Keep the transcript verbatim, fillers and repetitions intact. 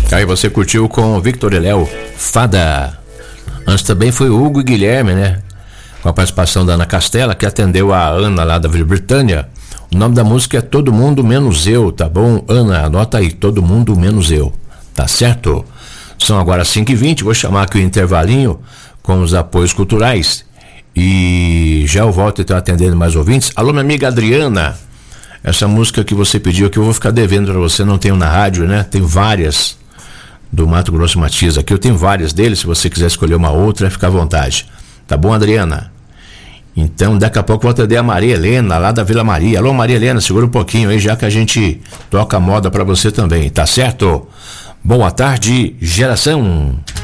Aí você curtiu com Victor e Léo, Fada. Antes também foi o Hugo e Guilherme, né? Com a participação da Ana Castela, que atendeu a Ana lá da Vila Britânia. O nome da música é Todo Mundo Menos Eu, tá bom? Ana, anota aí, Todo Mundo Menos Eu, tá certo? São agora cinco e vinte, vou chamar aqui o intervalinho com os apoios culturais. E já eu volto e estou atendendo mais ouvintes. Alô, minha amiga Adriana, essa música que você pediu que eu vou ficar devendo para você, não tenho na rádio, né? Tem várias do Mato Grosso Matias aqui, eu tenho várias deles, se você quiser escolher uma outra, fica à vontade. Tá bom, Adriana? Então, daqui a pouco eu vou atender a Maria Helena, lá da Vila Maria. Alô, Maria Helena, segura um pouquinho aí, já que a gente toca moda para você também, tá certo? Boa tarde, geração.